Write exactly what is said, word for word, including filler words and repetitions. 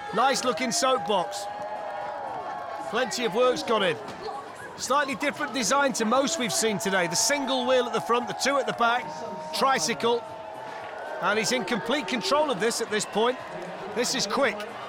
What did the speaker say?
Nice looking soapbox. Plenty of work's gone in. Slightly different design to most we've seen today. The single wheel at the front, the two at the back, tricycle. And he's in complete control of this at this point. This is quick.